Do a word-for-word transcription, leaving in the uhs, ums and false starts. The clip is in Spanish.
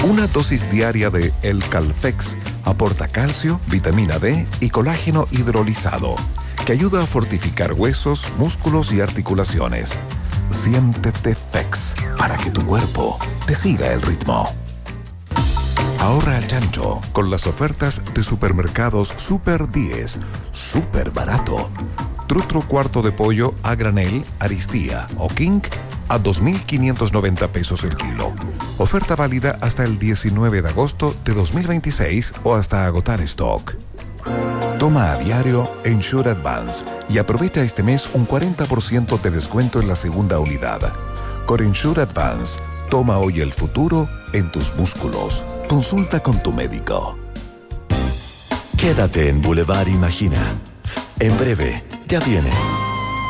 Una dosis diaria de El Calfex aporta calcio, vitamina D y colágeno hidrolizado, que ayuda a fortificar huesos, músculos y articulaciones. Siéntete Fex para que tu cuerpo te siga el ritmo. Ahorra al chancho con las ofertas de supermercados Super diez. Súper barato. Trutro cuarto de pollo a granel, Aristía o King a dos mil quinientos noventa pesos el kilo. Oferta válida hasta el diecinueve de agosto de dos mil veintiséis o hasta agotar stock. Toma a diario Ensure Advance y aprovecha este mes un cuarenta por ciento de descuento en la segunda unidad. Con Ensure Advance, toma hoy el futuro en tus músculos. Consulta con tu médico. Quédate en Boulevard Imagina. En breve, ya viene